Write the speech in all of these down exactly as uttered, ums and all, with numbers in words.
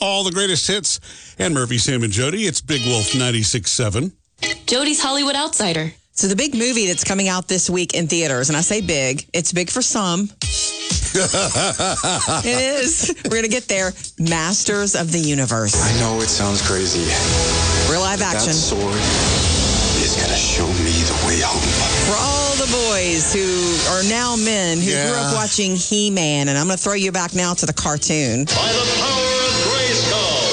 all the greatest hits. And Murphy, Sam, and Jody, it's Big Wolf ninety-six point seven. Jody's Hollywood Outsider. So the big movie that's coming out this week in theaters, and I say big, it's big for some. It is. We're going to get there. Masters of the Universe. I know it sounds crazy. Real live action. That sword is going to show me the way home. For all the boys who are now men who Yeah. grew up watching He-Man, and I'm going to throw you back now to the cartoon. By the power of Grayskull.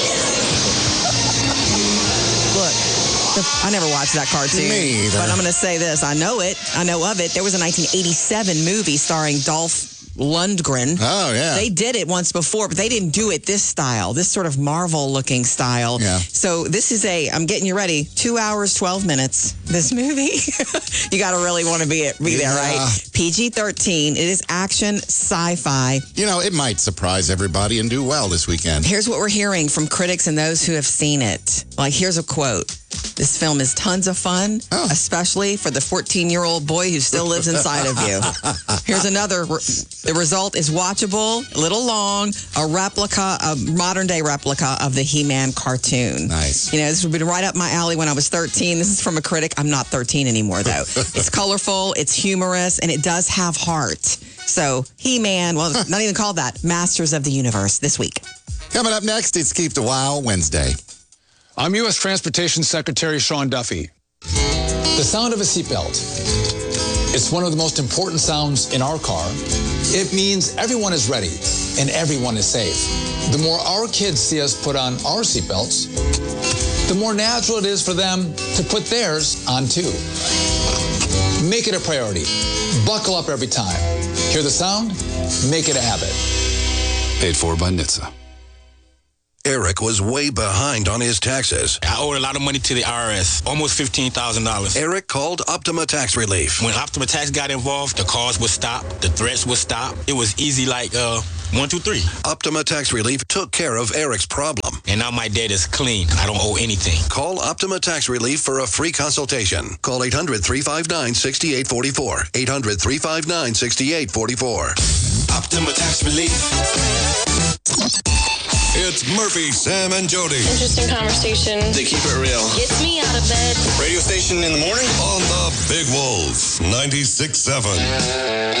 Look, the, I never watched that cartoon. Me either. But I'm going to say this. I know it. I know of it. There was a nineteen eighty-seven movie starring Dolph Lundgren. Oh, yeah. They did it once before, but they didn't do it this style, this sort of Marvel-looking style. Yeah. So this is a, I'm getting you ready, two hours, twelve minutes, this movie. You got to really want to be, be there, Yeah. right? P G thirteen. It is action, sci-fi. You know, it might surprise everybody and do well this weekend. Here's what we're hearing from critics and those who have seen it. Like, here's a quote. This film is tons of fun, Oh. especially for the fourteen-year-old boy who still lives inside of you. Here's another. The result is watchable, a little long, a replica, a modern-day replica of the He-Man cartoon. Nice. You know, this would be right up my alley when I was thirteen. This is from a critic. I'm not thirteen anymore, though. It's colorful, it's humorous, and it does have heart. So, He-Man, well, it's not even called that, Masters of the Universe this week. Coming up next, it's Keep the Wow Wednesday. I'm U S Transportation Secretary Sean Duffy. The sound of a seatbelt. It's one of the most important sounds in our car. It means everyone is ready and everyone is safe. The more our kids see us put on our seatbelts, the more natural it is for them to put theirs on too. Make it a priority. Buckle up every time. Hear the sound? Make it a habit. Paid for by N H T S A. Eric was way behind on his taxes. I owed a lot of money to the I R S, almost fifteen thousand dollars. Eric called Optima Tax Relief. When Optima Tax got involved, the calls would stop, the threats would stop. It was easy like uh, one, two, three. Optima Tax Relief took care of Eric's problem. And now my debt is clean. I don't owe anything. Call Optima Tax Relief for a free consultation. Call eight hundred, three five nine, six eight four four. eight hundred, three five nine, six eight four four. Optima Tax Relief. It's Murphy, Sam, and Jody. Interesting conversation. They keep it real. Gets me out of bed. Radio station in the morning. On the Big Wolf ninety-six point seven.